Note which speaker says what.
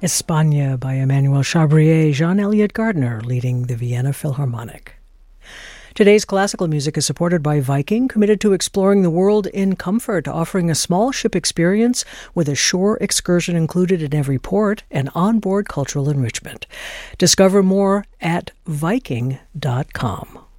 Speaker 1: Espagne by Emmanuel Chabrier, Jean-Eliot Gardner leading the Vienna Philharmonic. Today's classical music is supported by Viking, committed to exploring the world in comfort, offering a small ship experience with a shore excursion included in every port and onboard cultural enrichment. Discover more at Viking.com.